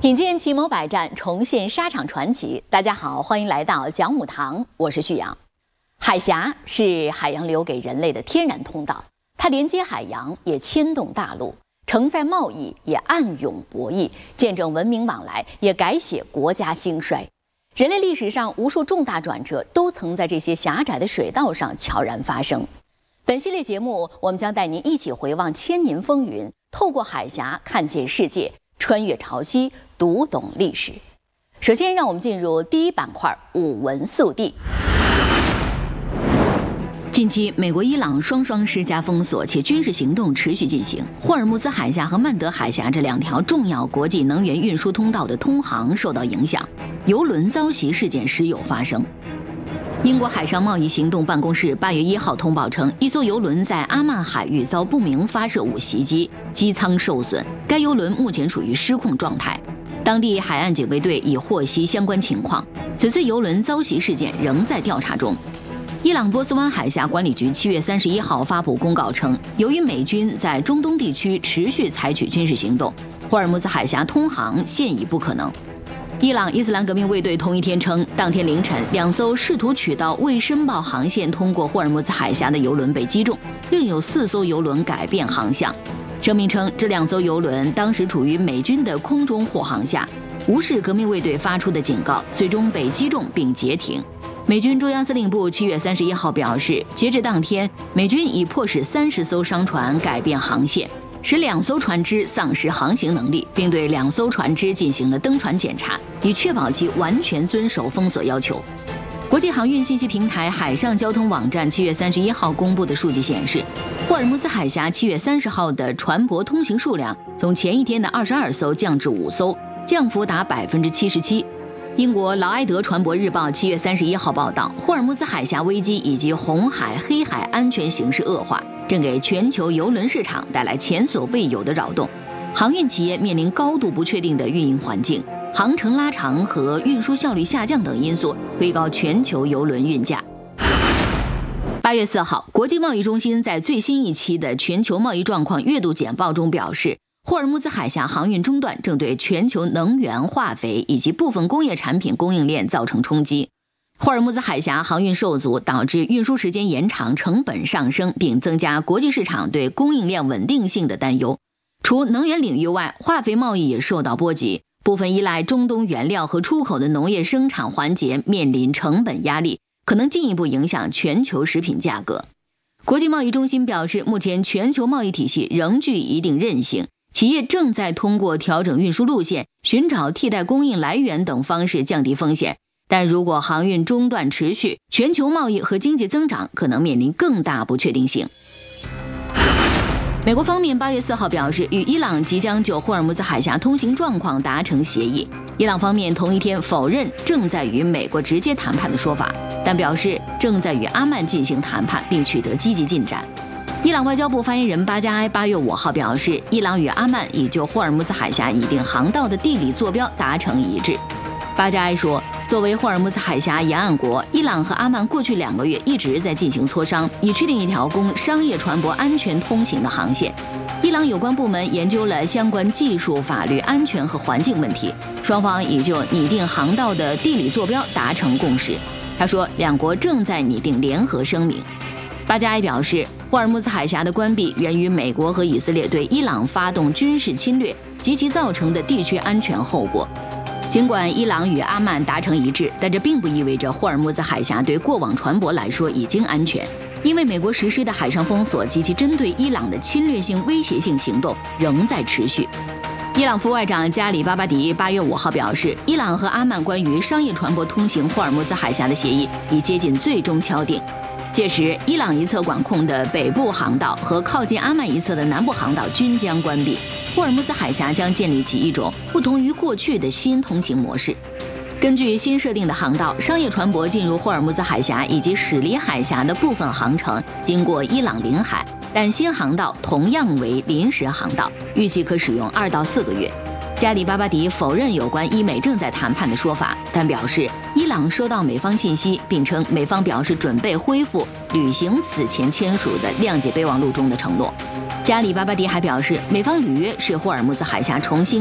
品鉴奇谋百战，重现沙场传奇。大家好，欢迎来到讲武堂，我是旭阳。海峡是海洋留给人类的天然通道，它连接海洋，也牵动大陆，承载贸易，也暗涌博弈，见证文明往来，也改写国家兴衰。人类历史上无数重大转折，都曾在这些狭窄的水道上悄然发生。本系列节目，我们将带您一起回望千年风云，透过海峡看见世界，穿越潮汐，读懂历史。首先，让我们进入第一板块——武文速递。近期，美国、伊朗双双施加封锁，且军事行动持续进行。霍尔木兹海峡和曼德海峡这两条重要国际能源运输通道的通航受到影响，油轮遭袭事件时有发生。英国海上贸易行动办公室8月1号通报称，一艘油轮在阿曼海域遭不明发射物袭击，机舱受损，该油轮目前处于失控状态。当地海岸警卫队已获悉相关情况，此次油轮遭袭事件仍在调查中。伊朗波斯湾海峡管理局7月31号发布公告称，由于美军在中东地区持续采取军事行动，霍尔木兹海峡通航现已不可能。伊朗伊斯兰革命卫队同一天称，当天凌晨2艘试图取道未申报航线通过霍尔木兹海峡的油轮被击中，另有4艘油轮改变航向。声明称，这2艘油轮当时处于美军的空中护航下，无视革命卫队发出的警告，最终被击中并截停。美军中央司令部7月31号表示，截至当天，美军已迫使30艘商船改变航线，使2艘船只丧失航行能力，并对2艘船只进行了登船检查，以确保其完全遵守封锁要求。国际航运信息平台海上交通网站7月31号公布的数据显示，霍尔木兹海峡7月30号的船舶通行数量从前一天的22艘降至5艘，降幅达77%。英国劳埃德船舶日报7月31号报道，霍尔木兹海峡危机以及红海、黑海安全形势恶化，正给全球邮轮市场带来前所未有的扰动。航运企业面临高度不确定的运营环境，航程拉长和运输效率下降等因素推高全球邮轮运价。8月4号，国际贸易中心在最新一期的全球贸易状况月度简报中表示，霍尔木兹海峡航运中断正对全球能源、化肥以及部分工业产品供应链造成冲击。霍尔木兹海峡航运受阻，导致运输时间延长、成本上升，并增加国际市场对供应链稳定性的担忧。除能源领域外，化肥贸易也受到波及，部分依赖中东原料和出口的农业生产环节面临成本压力，可能进一步影响全球食品价格。国际贸易中心表示，目前全球贸易体系仍具一定韧性，企业正在通过调整运输路线、寻找替代供应来源等方式降低风险。但如果航运中断持续，全球贸易和经济增长可能面临更大不确定性。美国方面8月4号表示，与伊朗即将就霍尔木兹海峡通行状况达成协议。伊朗方面同一天否认正在与美国直接谈判的说法，但表示正在与阿曼进行谈判并取得积极进展。伊朗外交部发言人巴加埃8月5号表示，伊朗与阿曼已就霍尔木兹海峡拟定航道的地理坐标达成一致。巴加埃说，作为霍尔木兹海峡沿岸国，伊朗和阿曼过去2个月一直在进行磋商，以确定一条供商业船舶安全通行的航线。伊朗有关部门研究了相关技术、法律、安全和环境问题，双方已就拟定航道的地理坐标达成共识。他说，2国正在拟定联合声明。巴加埃表示，霍尔木兹海峡的关闭源于美国和以色列对伊朗发动军事侵略及其造成的地区安全后果。尽管伊朗与阿曼达成一致，但这并不意味着霍尔木兹海峡对过往船舶来说已经安全，因为美国实施的海上封锁及其针对伊朗的侵略性威胁性行动仍在持续。伊朗副外长加里巴巴迪8月5号表示，伊朗和阿曼关于商业船舶通行霍尔木兹海峡的协议已接近最终敲定。届时，伊朗一侧管控的北部航道和靠近阿曼一侧的南部航道均将关闭，霍尔木兹海峡将建立起一种不同于过去的新通行模式。根据新设定的航道，商业船舶进入霍尔木兹海峡以及驶离海峡的部分航程经过伊朗领海，但新航道同样为临时航道，预计可使用2到4个月。加里巴巴迪否认有关伊美正在谈判的说法，但表示伊朗收到美方信息，并称美方表示准备恢复履行此前签署的谅解备忘录中的承诺。加里巴巴迪还表示，美方履约是霍尔木兹海峡重新